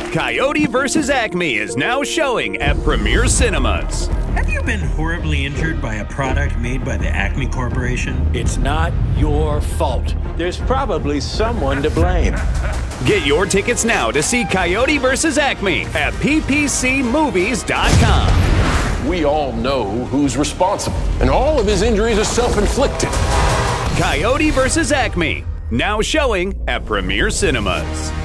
Coyote vs. Acme is now showing at Premier Cinemas. Have you been horribly injured by a product made by the Acme Corporation? It's not your fault. There's probably someone to blame. Get your tickets now to see Coyote vs. Acme at ppcmovies.com. We all know who's responsible, and all of his injuries are self-inflicted. Coyote vs. Acme, now showing at Premier Cinemas.